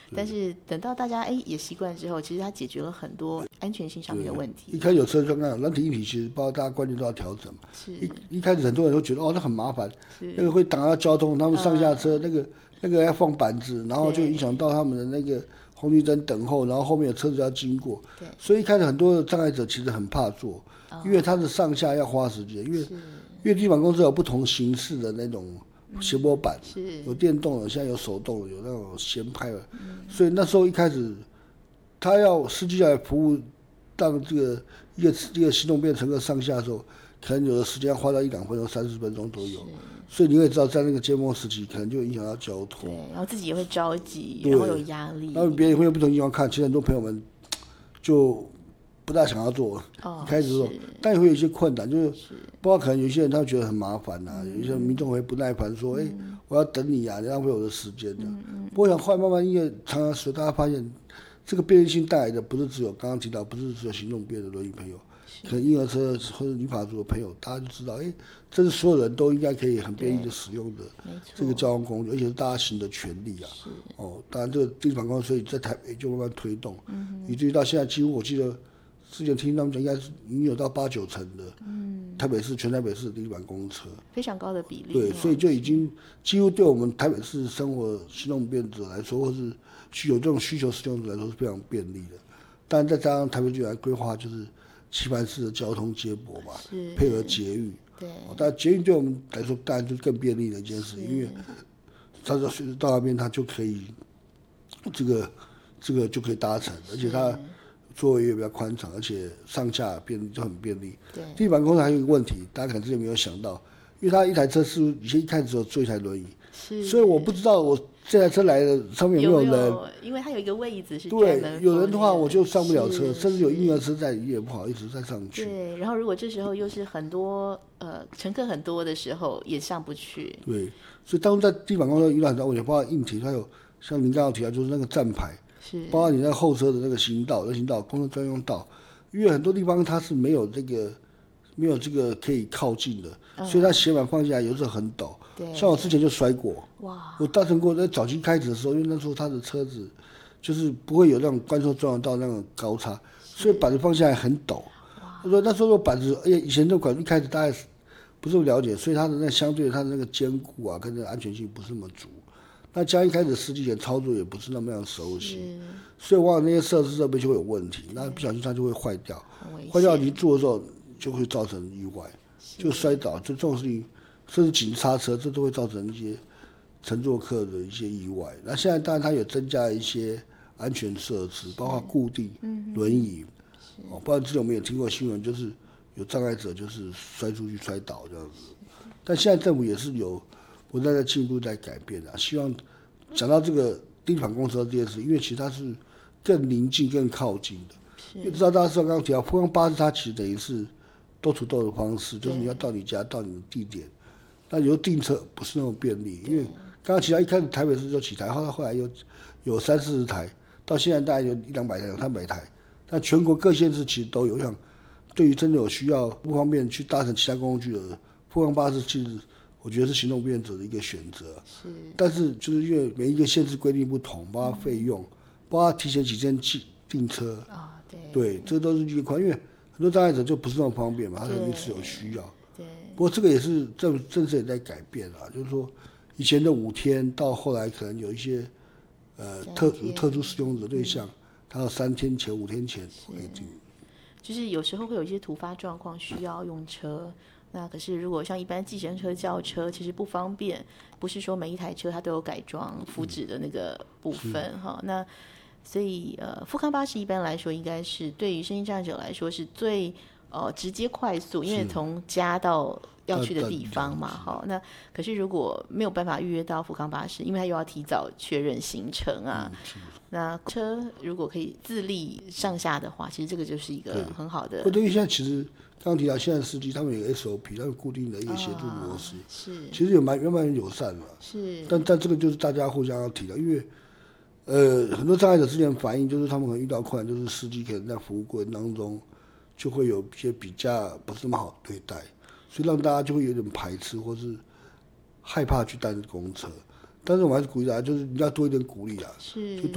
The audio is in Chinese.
但是等到大家也习惯之后，其实它解决了很多安全性上面的问题。 一开始有车刚刚软体硬体，其实包括大家观念都要调整嘛。一开始很多人都觉得那很麻烦，那个会挡到交通，他们上下车、那个要放板子，然后就影响到他们的那个红绿灯等候，然后后面有车子要经过，所以一开始很多的障碍者其实很怕做，因为他的上下要花时间，因为地板公司有不同形式的那种斜坡板，有电动的，现在有手动的，有那种掀拍的，所以那时候一开始他要司机来服务，让这个一个行动便乘客上下的时候，可能有的时间要花到1-2分钟、30分钟都有。所以你会知道，在那个尖峰时期，可能就影响到交通。 对，然后自己也会着急，然后有压力。 然后别人会有不同地方看，其实很多朋友们就不大想要做。一开始做，但也会有一些困难，就是包括可能有些人他觉得很麻烦呐，有些民众会不耐烦说：“我要等你啊，你浪费我的时间的。”不过想后来慢慢因为常常使大家发现，这个便利性带来的不是只有刚刚提到，不是只有行动便的轮椅朋友。可能婴儿车或者女法族的朋友，大家就知道，这是所有人都应该可以很便利的使用的这个交通工具，而且是大家行的权利啊。当然这个地板公司所以在台北就慢慢推动，以至于到现在几乎我记得之前听他们讲，应该是已经有到8-9成的，全台北市的地板公车， 非常高的比例。 对，所以就已经几乎对我们台北市生活行动便者来说，或是有这种需求使用者来说是非常便利的。当然再加上台北局来规划，就是棋盘式的交通接驳嘛，配合捷运，但捷运对我们来说当然就是更便利的一件事，因为它只要随时到那边，它就可以这个就可以搭乘，而且它座位也比较宽敞，而且上下就很便利。地板公车还有一个问题，大家可能之前没有想到，因为它一台车是以前一开始只有坐一台轮椅，所以我不知道我这台车来的上面有没有人， 因为它有一个位置是对，有人的话我就上不了车，甚至有婴儿车在里面也不好意思再上去。 对，然后如果这时候又是很多乘客很多的时候，也上不去。 对，所以当在地板公车遇到很多问题，包括硬体，它有像您刚刚提到，就是那个站牌，包括你那后车的那个行道、公车专用道，因为很多地方它是没有这个可以靠近的，所以它斜板放下来有时候很陡。像我之前就摔过，我搭乘过，在早期开始的时候，因为那时候他的车子就是不会有那种关车专用道那种高差，所以板子放下来很陡。我说那时候板子，以前这款一开始大概不是那么了解，所以它的那相对它的那个坚固啊，跟那个安全性不是那么足。那加一开始司机前操作也不是那么样熟悉，所以往往那些设备就会有问题，那不小心它就会坏掉，坏掉你坐的时候就会造成意外，就摔倒，就这种事情，甚至紧刹车，这都会造成一些乘坐客的一些意外。那现在当然它有增加一些安全设施，包括固定轮椅，不然之前我们也听过新闻，就是有障碍者就是摔出去摔倒这样子。但现在政府也是有不断在进一步在改变啊，希望讲到这个地板公车这件事，因为其实它是更临近、更靠近的。因为知道大家知道刚刚提到复康巴士，它其实等于是door-to-door的方式，就是你要到你家到你的地点，那有时候订车不是那么便利，因为刚刚提到一开始台北市就几台，后来有30-40台，到现在大概有100-200台、200台，但全国各县市其实都有。像对于真的有需要不方便去搭乘其他工具的复康巴士，其实我觉得是行动便者的一个选择。但是就是因为每一个县市规定不同，包括费用，包括提前几天订车，对，这都是一个款，因为很多障碍者就不是那么方便嘛，他肯定是有需要。不过这个也是政策也在改变啊，就是说以前的5天到后来可能有一些特殊使用者对象，他要3天前、5天前可以订。 就是有时候会有一些突发状况需要用车，那可是如果像一般计程车、轿车，其实不方便，不是说每一台车它都有改装福祉的那个部分哈。那所以复康巴士一般来说应该是对于身心障碍者来说是最直接快速，因为从家到要去的地方嘛，哈。那可是如果没有办法预约到复康巴士，因为他又要提早确认行程啊，那车如果可以自立上下的话，其实这个就是一个很好的。 对于现在其实刚刚提到现在司机他们有 SOP， 他们固定的一个协助模式，其实原本很友善了，但这个就是大家互相要提到，因为很多障碍者之前反映就是他们可能遇到困难，就是司机可能在服务过程当中就会有一些比较不是那么好对待，所以让大家就会有点排斥或是害怕去搭公车。但是我们还是鼓励大家，就是你要多一点鼓励啊，就